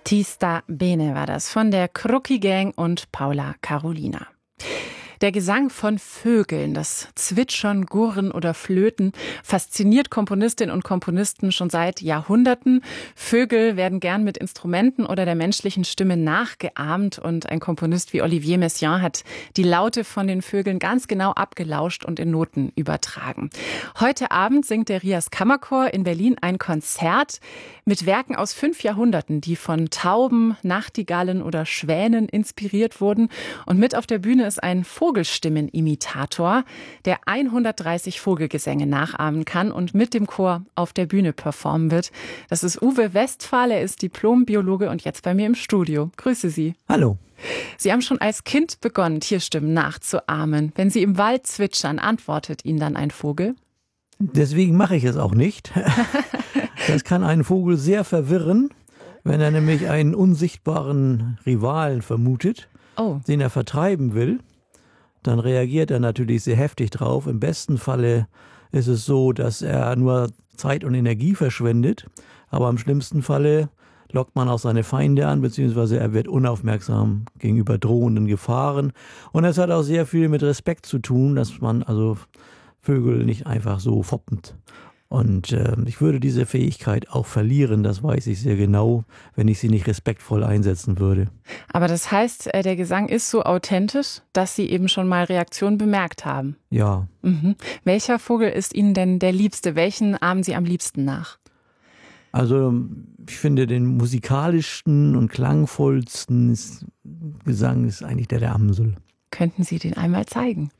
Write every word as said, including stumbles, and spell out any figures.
Ti sta bene war das von der Crucki Gang und Paula Carolina. Der Gesang von Vögeln, das Zwitschern, Gurren oder Flöten, fasziniert Komponistinnen und Komponisten schon seit Jahrhunderten. Vögel werden gern mit Instrumenten oder der menschlichen Stimme nachgeahmt und ein Komponist wie Olivier Messiaen hat die Laute von den Vögeln ganz genau abgelauscht und in Noten übertragen. Heute Abend singt der Rias Kammerchor in Berlin ein Konzert mit Werken aus fünf Jahrhunderten, die von Tauben, Nachtigallen oder Schwänen inspiriert wurden. Und mit auf der Bühne ist ein Vogelstimmenimitator, der hundertdreißig Vogelgesänge nachahmen kann und mit dem Chor auf der Bühne performen wird. Das ist Uwe Westphal, er ist Diplombiologe und jetzt bei mir im Studio. Grüße Sie. Hallo. Sie haben schon als Kind begonnen, Tierstimmen nachzuahmen. Wenn Sie im Wald zwitschern, antwortet Ihnen dann ein Vogel? Deswegen mache ich es auch nicht. Das kann einen Vogel sehr verwirren, wenn er nämlich einen unsichtbaren Rivalen vermutet, oh. den er vertreiben will. Dann reagiert er natürlich sehr heftig drauf. Im besten Falle ist es so, dass er nur Zeit und Energie verschwendet. Aber im schlimmsten Falle lockt man auch seine Feinde an, beziehungsweise er wird unaufmerksam gegenüber drohenden Gefahren. Und es hat auch sehr viel mit Respekt zu tun, dass man also Vögel nicht einfach so foppend. Und äh, ich würde diese Fähigkeit auch verlieren, das weiß ich sehr genau, wenn ich sie nicht respektvoll einsetzen würde. Aber das heißt, der Gesang ist so authentisch, dass Sie eben schon mal Reaktionen bemerkt haben? Ja. Mhm. Welcher Vogel ist Ihnen denn der Liebste? Welchen ahmen Sie am liebsten nach? Also ich finde, den musikalischsten und klangvollsten Gesang ist eigentlich der der Amsel. Könnten Sie den einmal zeigen?